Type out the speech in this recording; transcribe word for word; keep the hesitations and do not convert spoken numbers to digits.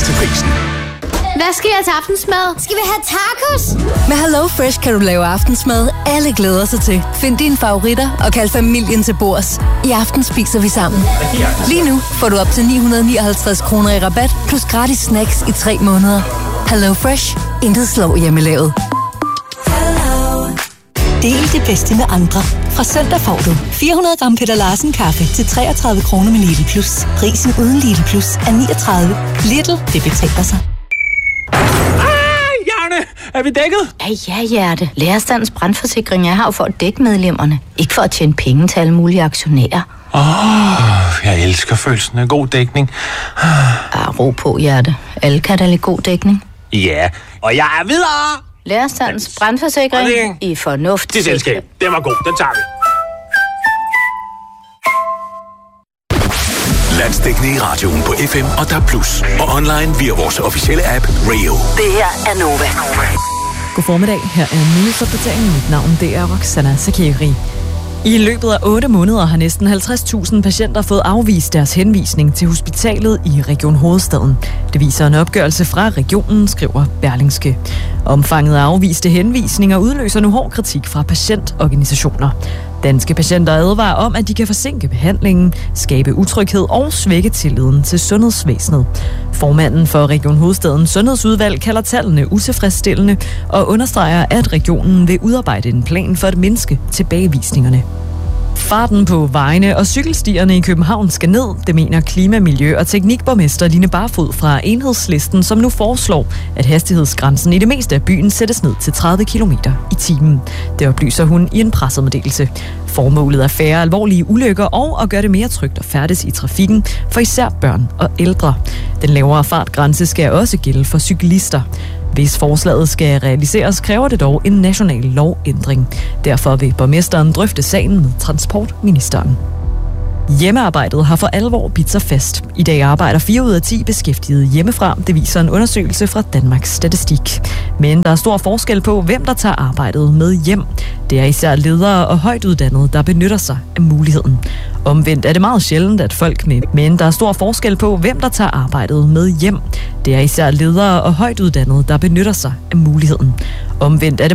til prisen. Hvad skal jeg til aftensmad? Skal vi have tacos? Med Hello Fresh kan du lave aftensmad, alle glæder sig til. Find dine favoritter og kald familien til bords. I aften spiser vi sammen. Lige nu får du op til ni hundrede nioghalvtreds kroner i rabat, plus gratis snacks i tre måneder. Hello Fresh. Intet slår hjemmelavet. Del det bedste med andre. Fra søndag får du fire hundrede gram Peter Larsen kaffe til treogtredive kroner med Lidl Plus. Prisen uden Lidl Plus er niogtredive. Lidl, det betaler sig. Er vi dækket? Ja, ja, hjerte. Lærerstandens brandforsikring er her for at dække medlemmerne. Ikke for at tjene penge til alle mulige aktionærer. Åh, oh, jeg elsker følelsen af god dækning. Ah, ro på, hjerte. Alle kan da lide god dækning. Ja, og jeg er videre. Lærerstandens brandforsikring i fornuft. Det selskab. Den var god. Den tager vi. Landsdækkende i radioen på F M og D A B plus, og online via vores officielle app Rayo. Det her er Nova. God formiddag. Her er nyhedsopdateringen. Mit navn det er Roxana Sakiri. I løbet af otte måneder har næsten halvtreds tusind patienter fået afvist deres henvisning til hospitalet i Region Hovedstaden. Det viser en opgørelse fra regionen, skriver Berlingske. Omfanget af afviste henvisninger udløser nu hård kritik fra patientorganisationer. Danske patienter advarer om, at de kan forsinke behandlingen, skabe utryghed og svække tilliden til sundhedsvæsenet. Formanden for Region Hovedstadens Sundhedsudvalg kalder tallene utilfredsstillende og understreger, at regionen vil udarbejde en plan for at mindske tilbagevisningerne. Farten på vejene og cykelstierne i København skal ned, det mener klima-, miljø- og teknikborgmester Line Barfod fra Enhedslisten, som nu foreslår, at hastighedsgrænsen i det meste af byen sættes ned til tredive kilometer i timen. Det oplyser hun i en pressemeddelelse. Formålet er færre alvorlige ulykker og at gøre det mere trygt at færdes i trafikken for især børn og ældre. Den lavere fartgrænse skal også gælde for cyklister. Hvis forslaget skal realiseres, kræver det dog en national lovændring. Derfor vil borgmesteren drøfte sagen med transportministeren. Hjemmearbejdet har for alvor bidt sig fast. I dag arbejder fire ud af ti beskæftigede hjemmefra. Det viser en undersøgelse fra Danmarks Statistik. Men der er stor forskel på, hvem der tager arbejdet med hjem. Det er især ledere og højt uddannede, der benytter sig af muligheden. Omvendt er det meget sjældent, at folk med, men der er stor forskel på, hvem der tager arbejdet med hjem. Det er især ledere og højt uddannede, der benytter sig af muligheden. Omvendt er det